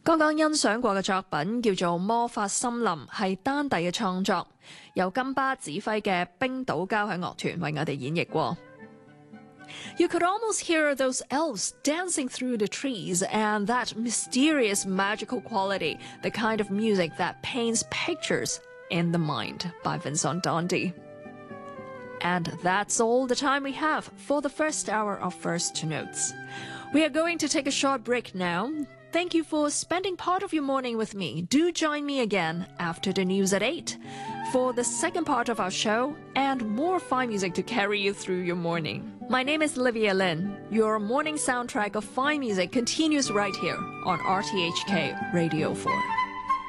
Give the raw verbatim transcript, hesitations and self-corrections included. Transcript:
剛剛欣賞過嘅作品叫做《魔法森林》，係丹蒂嘅創作，由金巴指揮嘅冰島交響樂團為我哋演繹過。You could almost hear those elves dancing through the trees and that mysterious magical quality, the kind of music that paints pictures in the mind by Vincent Dandy. And that's all the time we have for the first hour of First Notes. We are going to take a short break now. Thank you for spending part of your morning with me. Do join me again after the news at eight for the second part of our show and more fine music to carry you through your morning. My name is Livia Lin. Your morning soundtrack of fine music continues right here on R T H K Radio four.